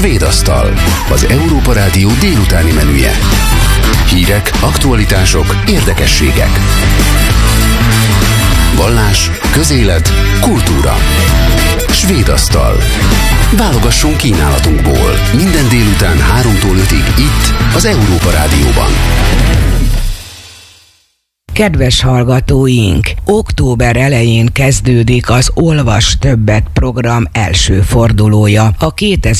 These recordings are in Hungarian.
Svédasztal, az Európa Rádió délutáni menüje. Hírek, aktualitások, érdekességek. Vallás, közélet, kultúra. Svédasztal. Válogassunk kínálatunkból. Minden délután 3-tól 5-ig itt, az Európa Rádióban. Kedves hallgatóink! Október elején kezdődik az Olvas Többet program első fordulója a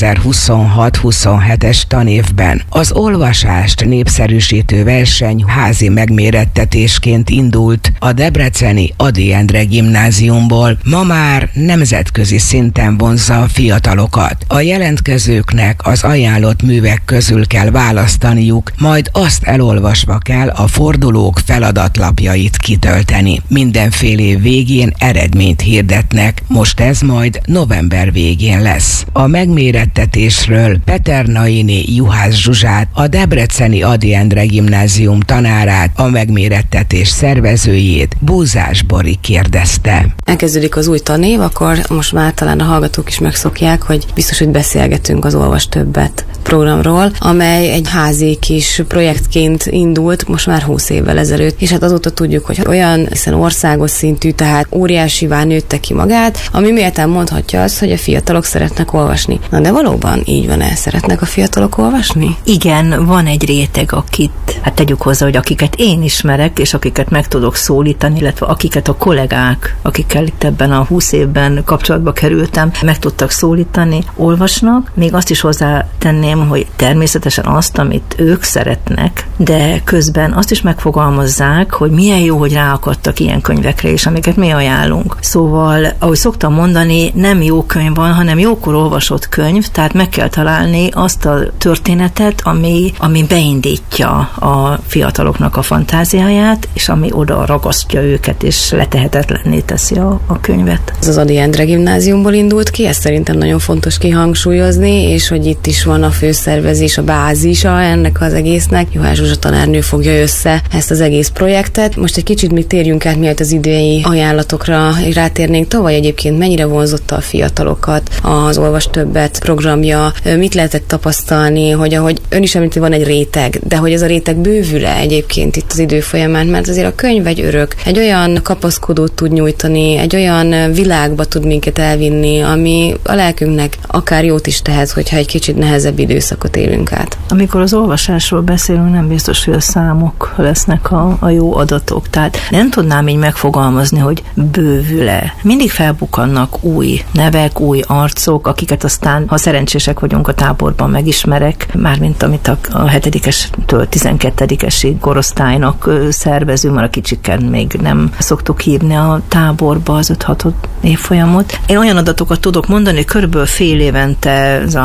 2026-27-es tanévben. Az olvasást népszerűsítő verseny házi megmérettetésként indult a debreceni Ady Endre gimnáziumból. Ma már nemzetközi szinten vonzza a fiatalokat. A jelentkezőknek az ajánlott művek közül kell választaniuk, majd azt elolvasva kell a fordulók feladatlapjait kitölteni. Mindenfél év végén eredményt hirdetnek, most ez majd november végén lesz. A megmérettetésről Peternaini Juhász Zsuzsát, a debreceni Ady Endre gimnázium tanárát, a megmérettetés szervezőjét, Búzás Bori kérdezte. Elkezdődik az új tanév, akkor most már talán a hallgatók is megszokják, hogy biztos, hogy beszélgetünk az Olvas Többet programról, amely egy házi kis projektként indult most már 20 évvel ezelőtt, és hát azóta tudjuk, hogy olyan, hiszen országos szintű, tehát óriásivá nőtte ki magát, ami méltán mondhatja azt, hogy a fiatalok szeretnek olvasni. Na de valóban így van-e? Szeretnek a fiatalok olvasni? Igen, van egy réteg, akit, hát tegyük hozzá, hogy akiket én ismerek, és akiket meg tudok szólítani, illetve akiket a kollégák, akikkel itt ebben a 20 évben kapcsolatba kerültem, meg tudtak szólítani, olvasnak. Még azt is hozzátenném, hogy természetesen azt, amit ők szeretnek, de közben azt is megfogalmazzák, hogy milyen jó, hogy ráakadtak ilyen könyvekre is, amiket mi ajánlunk. Szóval, ahogy szoktam mondani, nem jó könyv van, hanem jókor olvasott könyv, tehát meg kell találni azt a történetet, ami beindítja a fiataloknak a fantáziáját, és ami oda ragasztja őket, és letehetetlenné teszi a könyvet. Ez az Ady Endre gimnáziumból indult ki, ezt szerintem nagyon fontos kihangsúlyozni, és hogy itt is van a főszervezés, a bázisa ennek az egésznek. Juhász Zsuzsa tanárnő fogja össze ezt az egész projektet. Most egy kicsit még térjünk át, mielőtt az idei ajánlatokra rátérnénk. Tavaly egyébként mennyire vonzotta a fiatalokat az Olvas Többet programja? Mit lehetett tapasztalni, hogy ahogy ön is említett, van egy réteg, de hogy ez a réteg bővül-e egyébként itt az idő folyamán, mert azért a könyv egy örök, egy olyan kapaszkodót tud nyújtani, egy olyan világba tud minket elvinni, ami a lelkünknek akár jót is tehet, hogyha egy kicsit nehezebb időszakot élünk át. Amikor az olvasásról beszélünk, nem biztos, hogy a számok lesznek a jó adatok. Tehát nem tudnám így megfogalmazni, hogy bővül-e. Mindig felbukannak új nevek, új arcok, akiket aztán, ha szerencsések vagyunk, a táborban megismerek, mármint amit a 7-estől 12-esig korosztálynak szervezünk, mert a kicsiken még nem szoktuk hívni a táborba az 5-6 évfolyamot. Én olyan adatokat tudok mondani, hogy körülbelül fél évente ez a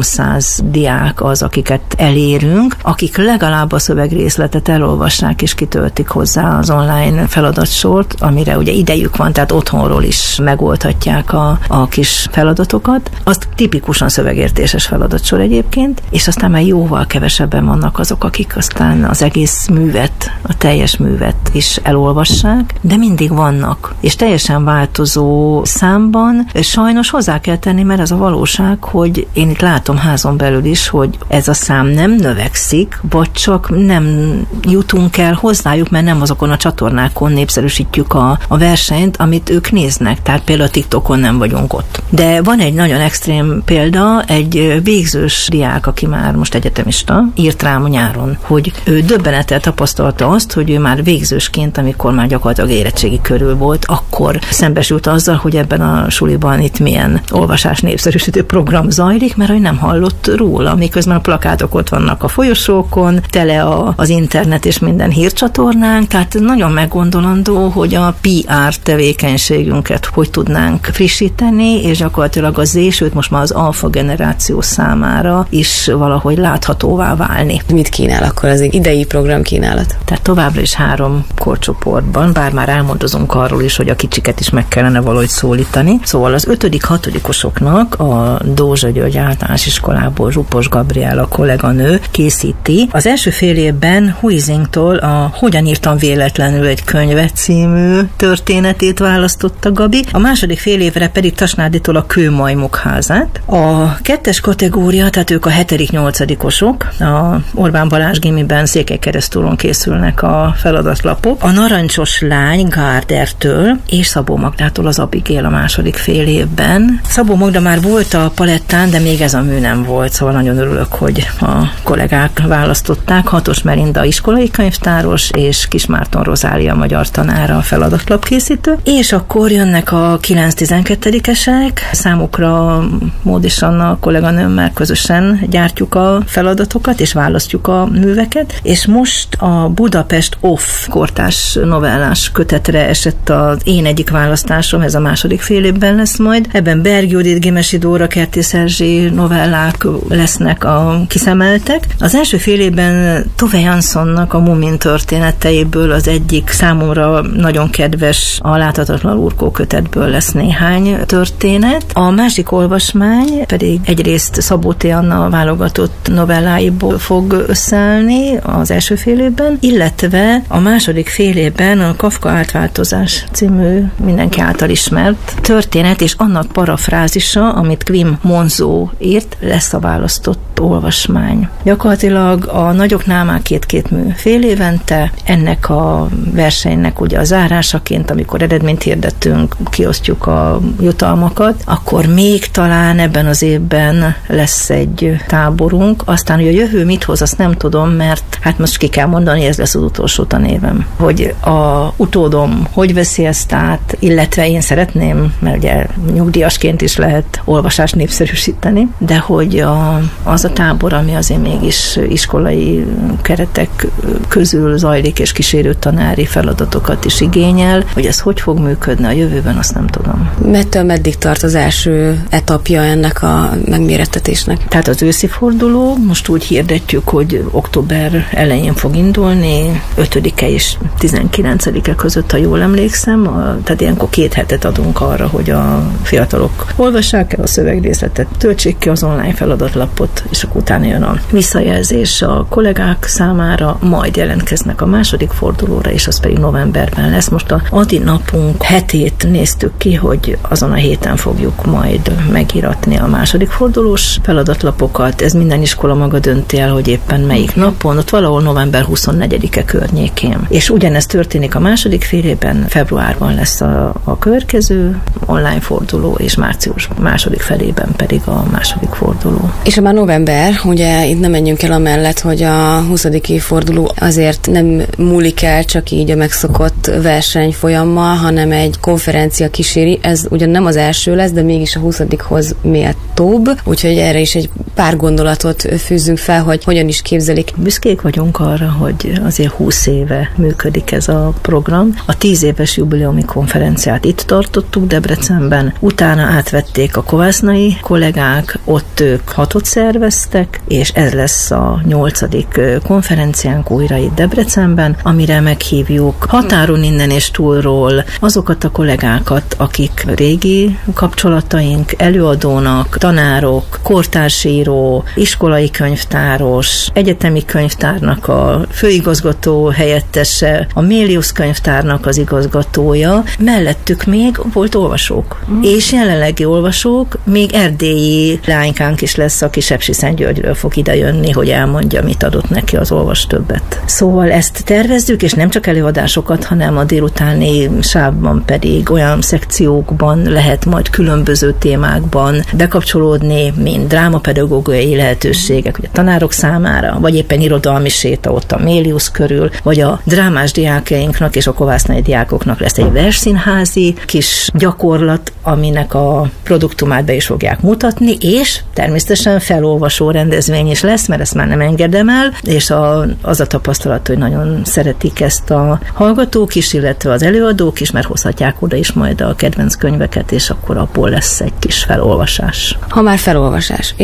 300 diák az, akiket elérünk, akik legalább a szövegrészletet elolvassák és kitöltik hozzá az online feladatsort, amire ugye idejük van, tehát otthonról is megoldhatják a kis feladatokat. Az tipikusan szövegértéses feladatsor egyébként, és aztán már jóval kevesebben vannak azok, akik aztán az egész művet, a teljes művet is elolvassák, de mindig vannak, és teljesen változó számban. Sajnos hozzá kell tenni, mert ez a valóság, hogy én itt látom házon belül is, hogy ez a szám nem növekszik, vagy csak nem jutunk el hozzájuk, mert nem azokon a csatornákon népszerűsítjük a versenyt, amit ők néznek. Tehát például a TikTokon nem vagyunk ott. De van egy nagyon extrém példa, egy végzős diák, aki már most egyetemista, írt rám nyáron, hogy ő döbbenettel tapasztalta azt, hogy ő már végzősként, amikor már gyakorlatilag érettségi körül volt, akkor szembesült azzal, hogy ebben a suliban itt milyen olvasás népszerűsítő program zajlik, mert hogy nem hallott róla, miközben a plakátok ott vannak a folyosókon, tele az internet és minden hírcsatornánk, tehát nagyon meggondolandó, hogy a PR tevékenységünket hogy tudnánk frissíteni, és gyakorlatilag az sőt most már az alfa generáció számára is valahogy láthatóvá válni. Mit kínál akkor az idei program kínálat? Tehát továbbra is 3 korcsoportban, bár már elmondozunk arról is, hogy a kicsiket is meg kellene valahogy szólítani. Szóval az 5.-6-osoknak a Dózsa György általános iskolából Zsupos Gabriella kolléganő készíti. Az első fél évben Huizingtól a Hogyan írtam mondtam véletlenül egy könyvet című történetét választotta Gabi. A második fél évre pedig Tasnáditól a Kőmajmok házát. A 2. kategória, tehát ők a 7.-8-osok, a Orbán Balázs gimiben Székelykeresztúron készülnek a feladatlapok. A Narancsos lány Gárdertől és Szabó Magdától az Abigail a második fél évben. Szabó Magda már volt a palettán, de még ez a mű nem volt, szóval nagyon örülök, hogy a kollégák választották. Hatos Merinda iskolai könyvtáros és Kismárton Rozália magyar tanára a feladatlapkészítő. És akkor jönnek a 9-12-esek. Számukra Módis Anna kolléganőmmel közösen gyártjuk a feladatokat és választjuk a műveket. És most a Budapest Off kortárs novellás kötetre esett az én egyik választásom, ez a második fél évben lesz majd. Ebben Berg Judit, Gimesi Dóra, Kertész Erzsé novellák lesznek a kiszemeltek. Az első fél évben Tove Janssonnak a Mumin történeteiből az egyik számomra nagyon kedves a Láthatatlan Urkó kötetből lesz néhány történet. A másik olvasmány pedig egyrészt Szabó T. Anna válogatott novelláiból fog összeállni az első fél évben, illetve a második fél évben a Kafka átváltozás című mindenki által ismert történet és annak parafrázisa, amit Quim Monzó írt, lesz a választott olvasmány. Gyakorlatilag a nagyoknál már két mű fél évente, ennek a versenynek ugye a zárásaként, amikor eredményt hirdettünk, kiosztjuk a jutalmakat, akkor még talán ebben az évben lesz egy táborunk. Aztán, hogy a jövő mit hoz, azt nem tudom, mert hát most ki kell mondani, ez lesz az utolsó tanévem. Hogy a utódom hogy veszi ezt át, illetve én szeretném, mert ugye nyugdíjasként is lehet olvasást népszerűsíteni, de hogy az a tábor, ami azért mégis iskolai keretek közül zajlik, és kísérő tanári feladatokat is igényel, hogy ez hogy fog működni a jövőben, azt nem tudom. Mettől meddig tart az első etapja ennek a megmérettetésnek? Tehát az őszi forduló, most úgy hirdetjük, hogy október elején fog indulni, 5-e és 19-e között, ha jól emlékszem, tehát ilyenkor 2 hetet adunk arra, hogy a fiatalok olvassák el a szövegrészletet, töltsék ki az online feladatlapot, és akkor utána jön a visszajelzés a kollégák számára, majd jelentkeznek a második fordulóra, és az pedig novemberben lesz. Most a Adi napunk hetét néztük ki, hogy azon a héten fogjuk majd megíratni a második fordulós feladatlapokat. Ez minden iskola maga dönti el, hogy éppen melyik napon, ott valahol november 24-e környékén. És ugyanez történik a második fél évben, februárban lesz a következő online forduló, és március második felében pedig a második forduló. És már november, ugye itt nem menjünk el amellett, hogy a 20. évforduló azért nem múlik el csak így a megszokott versenyfolyammal, hanem egy konferencia kíséri. Ez ugyan nem az első lesz, de mégis a 20-hoz méltóbb, úgyhogy erre is egy pár gondolatot fűzzünk fel, hogy hogyan is képzelik. Büszkék vagyunk arra, hogy azért 20 éve működik ez a program. A 10 éves jubileumi konferenciát itt tartottuk Debrecenben, utána átvették a kovásznai kollégák, ott ők 6-ot szerveztek, és ez lesz a 8. konferenciánk újra itt Debrecenben, amire meghívjuk határon innen és túlról azokat a kollégákat, akik régi kapcsolataink, előadónak, tanárok, kortársíró, iskolai könyvtáros, egyetemi könyvtárnak a főigazgató helyettese, a Mélius könyvtárnak az igazgatója, mellettük még volt olvasók. És jelenlegi olvasók, még erdélyi lánykánk is lesz, aki Sepsiszentgyörgyről fog idejönni, hogy elmondja, mit adott neki az Olvas többet. Szóval ezt tervezzük, és nem csak előadásokat, hanem a délutáni sávban pedig olyan szekciókban lehet majd különböző témákban bekapcsolódni, mint drámapedagógiai lehetőségek, hogy a tanárok számára, vagy éppen irodalmi séta ott a Mélius körül, vagy a drámás diákjainknak és a kovásznai diákoknak lesz egy versszínházi kis gyakorlat, aminek a produktumát be is fogják mutatni, és természetesen felolvasó rendezvény is lesz, mert ezt már nem engedem el, és az a tapasztalat, hogy nagyon szeretik ezt a hallgatók is, illetve az előadók is, mert hozhatják oda is majd a kedvenc könyveket, és akkor abból lesz egy kis felolvasás. Ha már felolvasás és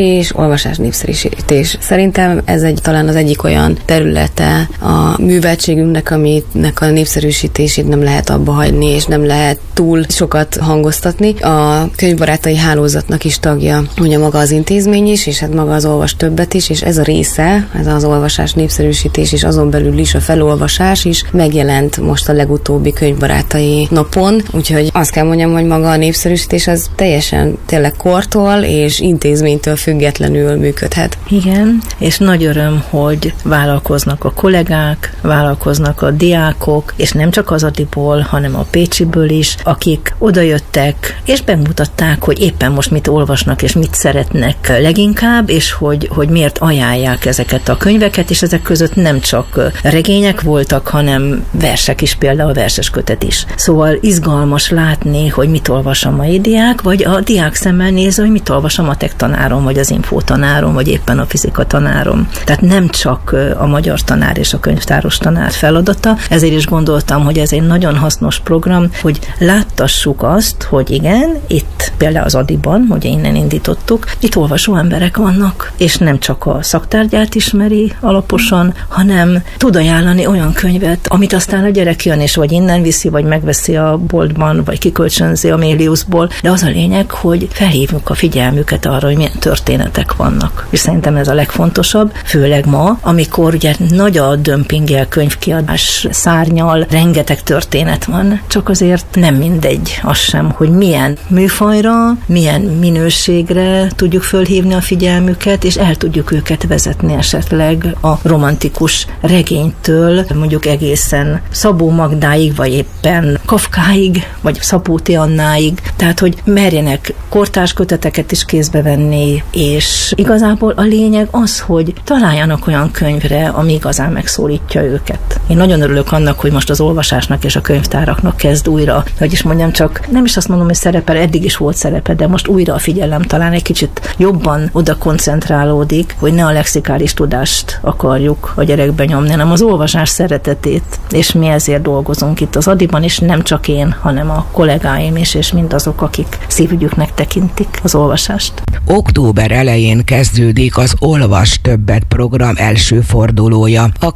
olvasás népszerűsítés. Szerintem ez talán az egyik olyan területe a műveltségünknek, aminek a népszerűsítését nem lehet abba hagyni, és nem lehet túl sokat hangoztatni. A könyvbarátai hálózatnak is tagja ugye maga az intézmény is, és hát maga az Olvas többet is, és ez a része, ez az olvasás népszerűsítés, és azon belül is a felolvasás is megjelent most a legutóbbi könyvbarátai napon, úgyhogy azt kell mondjam, hogy maga a népszerűsítés az teljesen tényleg kortól és intézménytől függetlenül működhet. Igen, és nagy öröm, hogy vállalkoznak a kollégák, vállalkoznak a diákok, és nem csak az Adiból, hanem a Pécsiből is, akik odajöttek, és bemutatták, hogy éppen most mit olvasnak, és mit szeretnek leginkább, és hogy miért ajánlják ezeket a könyveket, és ezek között nem csak regények voltak, hanem versek is, például verses kötet is. Szóval izgalmas látni, hogy mit olvas a mai diák, vagy a diák szemmel nézve, hogy mit olvas a matek tanárom, vagy az infó tanárom, vagy éppen a fizika tanárom. Tehát nem csak a magyar tanár és a könyvtáros tanár feladata, ezért is gondoltam, hogy ez egy nagyon hasznos program, hogy láttassuk azt, hogy igen, itt például az Adiban, ugye innen indítottuk, itt olvasó emberek vannak, és nem csak a szaktárgyát ismeri alaposan, hanem tud ajánlani olyan könyvet, amit aztán a gyerek jön, és vagy innen viszi, vagy megveszi a boltban, vagy kikölcsönzi a Méliusból, de az a lényeg, hogy felhívjuk a figyelmüket arra, hogy milyen történetek vannak. És szerintem ez a legfontosabb, főleg ma, amikor ugye nagy a dömpinggel, könyvkiadás szárnyal, rengeteg történet van, csak azért nem mindegy az sem, hogy milyen műfajra, milyen minőségre tudjuk fölhívni a figyelmüket, és el tudjuk őket vezetni esetleg a romantikus regénytől, mondjuk egészen Szabó Magdáig, vagy éppen Kafkáig, vagy Szapóti Annáig, tehát hogy merjenek kortárs köteteket is kézbe venni, és igazából a lényeg az, hogy találjanak olyan könyvre, ami igazán megszólítja őket. Én nagyon örülök annak, hogy most az olvasásnak és a könyvtáraknak kezd újra, hogy is mondjam, csak nem is azt mondom, hogy szerepel, eddig is volt szerepe, de most újra a figyelem talán egy kicsit jobban oda koncentrálódik, hogy ne a lexikális tudást akarjuk a gyerekbe nyomni, hanem az olvasás szeretetét, és mi ezért dolgozunk itt az Adiban is, nem csak én, hanem a kollégáim is, és mindazok, akik szívügyüknek tekintik az olvasást. Október elején kezdődik az Olvas többet program első fordulója a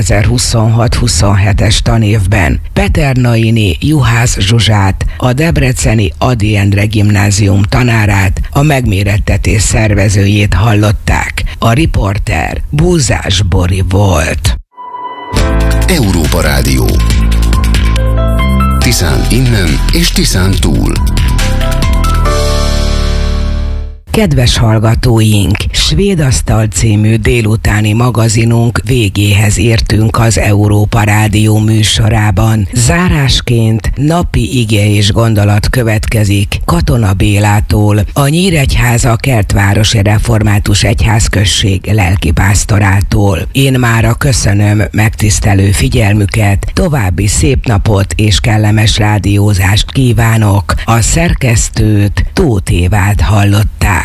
2026-27-es tanévben. Peternaini Juhász Zsuzsát, a debreceni Ady Endre gimnázium tanárát, a megmérettetés szervezőjét hallották. A riporter Búzás Bori volt. Európa Rádió. Tiszán innen és Tiszán túl. Kedves hallgatóink, Svédasztal című délutáni magazinunk végéhez értünk az Európa Rádió műsorában. Zárásként napi ige és gondolat következik Katona Bélától, a Nyíregyháza Kertvárosi Református Egyházközség lelkipásztorától. Én mára köszönöm megtisztelő figyelmüket, további szép napot és kellemes rádiózást kívánok. A szerkesztőt Tóth Évát hallották.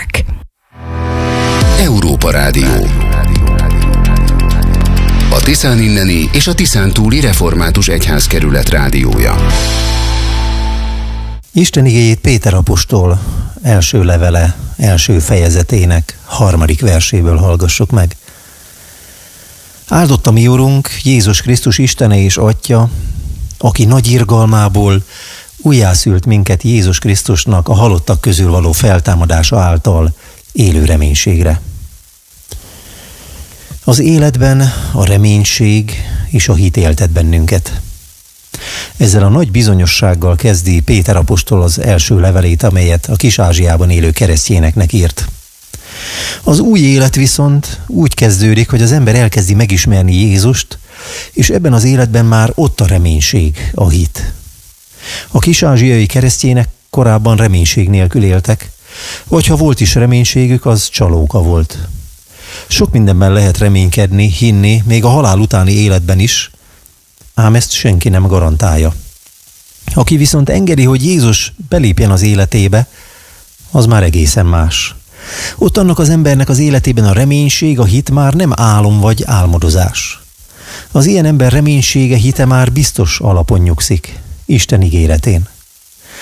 Európa Rádió. A Tiszán inneni és a Tiszán túli Református Egyházkerület rádiója. Isten igéjét Péter apostol első levele, első fejezetének 3. verséből hallgassuk meg. Áldott a mi Urunk, Jézus Krisztus Istene és Atya, aki nagy irgalmából újjászült minket Jézus Krisztusnak a halottak közül való feltámadása által élő reménységre. Az életben a reménység és a hit éltet bennünket. Ezzel a nagy bizonyossággal kezdi Péter apostol az első levelét, amelyet a Kis-Ázsiában élő keresztényeknek írt. Az új élet viszont úgy kezdődik, hogy az ember elkezdi megismerni Jézust, és ebben az életben már ott a reménység, a hit. A kis-ázsiai keresztények korábban reménység nélkül éltek, vagy ha volt is reménységük, az csalóka volt. Sok mindenben lehet reménykedni, hinni, még a halál utáni életben is, ám ezt senki nem garantálja. Aki viszont engedi, hogy Jézus belépjen az életébe, az már egészen más. Ott annak az embernek az életében a reménység, a hit már nem álom vagy álmodozás. Az ilyen ember reménysége, hite már biztos alapon nyugszik, Isten ígéretén.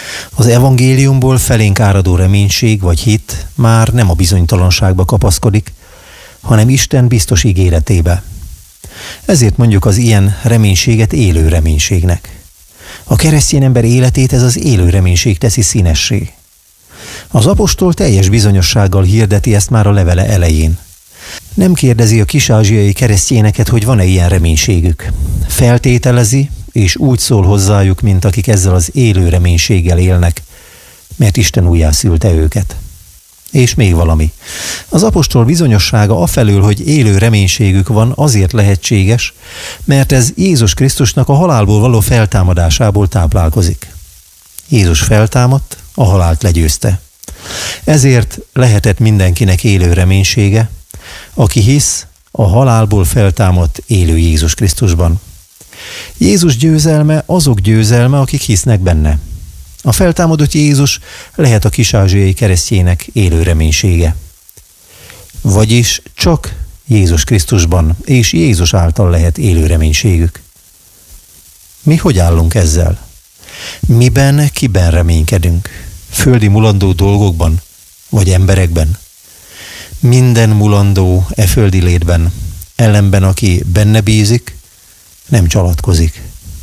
Az evangéliumból felénk áradó reménység vagy hit már nem a bizonytalanságba kapaszkodik, hanem Isten biztos ígéretébe. Ezért mondjuk az ilyen reménységet élő reménységnek. A keresztény ember életét ez az élő reménység teszi színessé. Az apostol teljes bizonyossággal hirdeti ezt már a levele elején. Nem kérdezi a kis-ázsiai keresztényeket, hogy van-e ilyen reménységük. Feltételezi, és úgy szól hozzájuk, mint akik ezzel az élő reménységgel élnek, mert Isten újjászülte őket. És még valami. Az apostol bizonyossága afelől, hogy élő reménységük van, azért lehetséges, mert ez Jézus Krisztusnak a halálból való feltámadásából táplálkozik. Jézus feltámadt, a halált legyőzte. Ezért lehetett mindenkinek élő reménysége, aki hisz a halálból feltámadt élő Jézus Krisztusban. Jézus győzelme azok győzelme, akik hisznek benne. A feltámadott Jézus lehet a kis-ázsiai keresztjének élő reménysége. Vagyis csak Jézus Krisztusban és Jézus által lehet élő reménységük. Mi hogy állunk ezzel? Miben, kiben reménykedünk? Földi mulandó dolgokban, vagy emberekben? Minden mulandó földi létben, ellenben aki benne bízik, nem csalatkozik.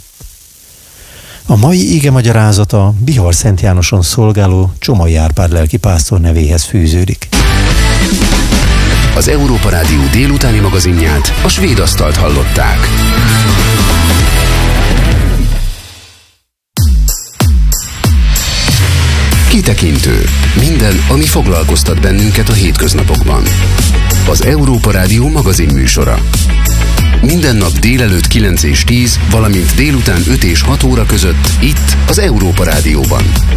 A mai ige magyarázata Bihar Szent Jánoson szolgáló Csomai Árpád lelkipásztor nevéhez fűződik. Az Európa Rádió délutáni magazinját, a Svéd Asztalt hallották. Kitekintő. Minden, ami foglalkoztat bennünket a hétköznapokban. Az Európa Rádió magazin műsora. Minden nap délelőtt 9 és 10, valamint délután 5 és 6 óra között itt az Európa Rádióban.